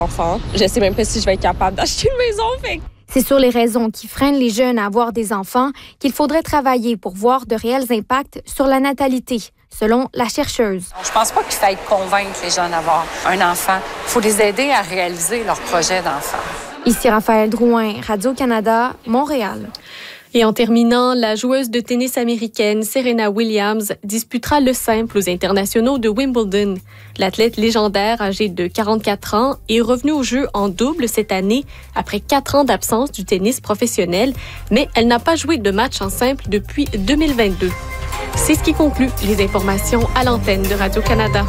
enfant. Je sais même pas si je vais être capable d'acheter une maison. C'est sur les raisons qui freinent les jeunes à avoir des enfants qu'il faudrait travailler pour voir de réels impacts sur la natalité, selon la chercheuse. Je pense pas qu'il faille convaincre les jeunes d'avoir un enfant. Il faut les aider à réaliser leur projet d'enfant. Ici Raphaël Drouin, Radio-Canada, Montréal. Et en terminant, la joueuse de tennis américaine Serena Williams disputera le simple aux internationaux de Wimbledon. L'athlète légendaire, âgée de 44 ans, est revenue au jeu en double cette année après 4 ans d'absence du tennis professionnel, mais elle n'a pas joué de match en simple depuis 2022. C'est ce qui conclut les informations à l'antenne de Radio-Canada.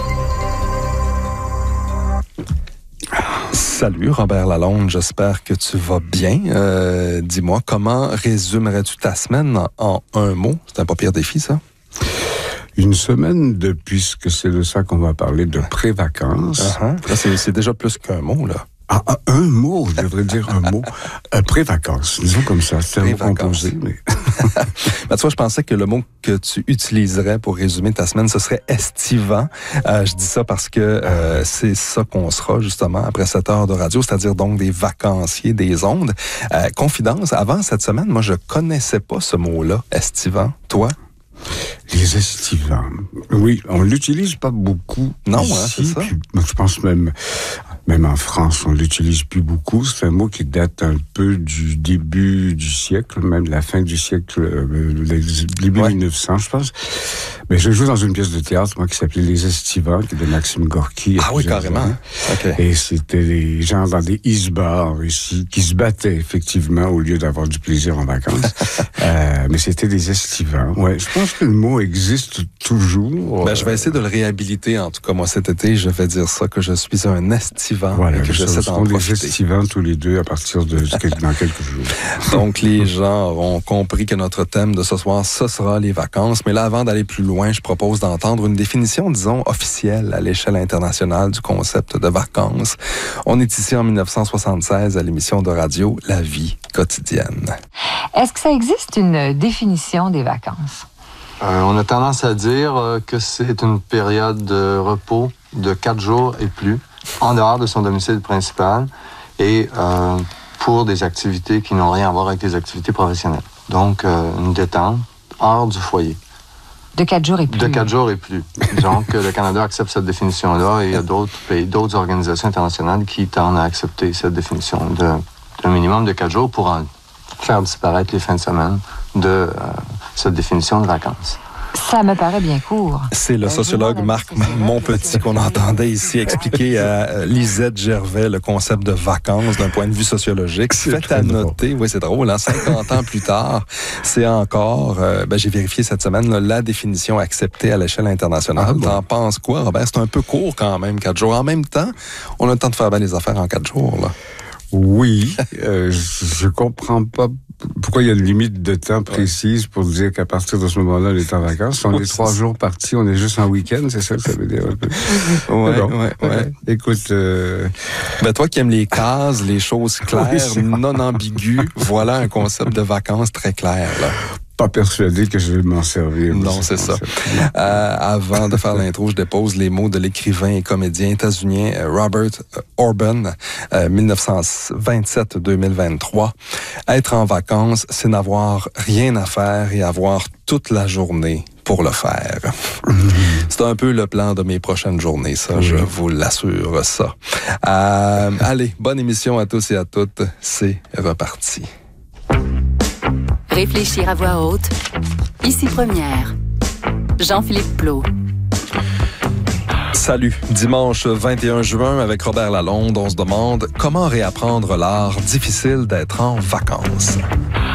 Salut Robert Lalonde, j'espère que tu vas bien. Dis-moi, comment résumerais-tu ta semaine en un mot? C'est un pas pire défi, ça? Une semaine puisque c'est de ça qu'on va parler, de pré-vacances. Uh-huh. C'est déjà plus qu'un mot, là. Ah, un mot, je devrais dire un mot. Pré-vacances, disons comme ça, c'est un mot composé. Mais... Ben, tu vois, je pensais que le mot que tu utiliserais pour résumer ta semaine, ce serait estivant. Je dis ça parce que c'est ça qu'on sera justement après 7 heures de radio, c'est-à-dire donc des vacanciers des ondes. Confidence, avant cette semaine, moi, je connaissais pas ce mot-là, estivant. Toi? Les estivants. Oui, on l'utilise pas beaucoup. Non, ici, c'est ça. Puis, je pense même en France, on l'utilise plus beaucoup. C'est un mot qui date un peu du début du siècle, même de la fin du siècle, début 1900, je pense. Mais je jouais dans une pièce de théâtre, moi, qui s'appelait Les Estivants, qui est de Maxime Gorky. Ah oui, carrément. Okay. Et c'était des gens dans des isbars ici, qui se battaient, effectivement, au lieu d'avoir du plaisir en vacances. Mais c'était des estivants. Ouais, je pense que le mot existe toujours. Ben, je vais essayer de le réhabiliter, en tout cas, moi, cet été. Je vais dire ça, que je suis un estivant. Voilà, et que j'essaie d'en profiter. Des estivants tous les deux à partir de dans quelques jours. Donc, les gens auront compris que notre thème de ce soir, ce sera les vacances. Mais là, avant d'aller plus loin, je propose d'entendre une définition, disons, officielle à l'échelle internationale du concept de vacances. On est ici en 1976 à l'émission de radio La vie quotidienne. Est-ce que ça existe une définition des vacances? On a tendance à dire que c'est une période de repos de 4 jours et plus, en dehors de son domicile principal, et pour des activités qui n'ont rien à voir avec les activités professionnelles. Donc, une détente hors du foyer. De 4 jours et plus. De 4 jours et plus. Donc, le Canada accepte cette définition-là, et il y a d'autres pays, d'autres organisations internationales qui tendent à accepter cette définition d'un minimum de 4 jours pour en faire disparaître les fins de semaine de cette définition de vacances. Ça me paraît bien court. C'est le sociologue Marc Monpetit qu'on entendait ici expliquer à Lisette Gervais le concept de vacances d'un point de vue sociologique. Fait à noter, oui, c'est drôle, hein, 50 ans plus tard, c'est encore, j'ai vérifié cette semaine, là, la définition acceptée à l'échelle internationale. Ah bon? T'en penses quoi, Robert? C'est un peu court quand même, 4 jours. En même temps, on a le temps de faire bien les affaires en 4 jours, là. Oui, je comprends pas pourquoi il y a une limite de temps précise pour dire qu'à partir de ce moment-là, on est en vacances. Si on est 3 jours partis, on est juste en week-end, c'est ça que ça veut dire un peu. Ouais. Écoute... Ben, toi qui aimes les cases, les choses claires, non ambiguës, voilà un concept de vacances très clair, là. Pas persuadé que je vais m'en servir. Non, c'est ça. Avant de faire l'intro, je dépose les mots de l'écrivain et comédien états-unien Robert Orban, 1927-2023. Être en vacances, c'est n'avoir rien à faire et avoir toute la journée pour le faire. C'est un peu le plan de mes prochaines journées, ça, je vous l'assure, ça. Allez, bonne émission à tous et à toutes. C'est reparti. Réfléchir à voix haute. Ici Première. Jean-Philippe Plot. Salut. Dimanche 21 juin, avec Robert Lalonde, on se demande comment réapprendre l'art difficile d'être en vacances.